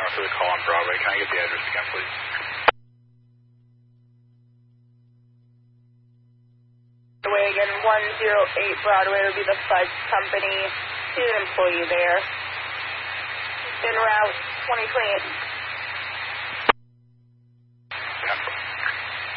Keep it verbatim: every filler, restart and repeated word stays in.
calling for the call on Broadway. Can I get the address again, please? Broadway again, one oh eight Broadway would be the Fudge Company. She's an employee there. En route, twenty twenty-eight.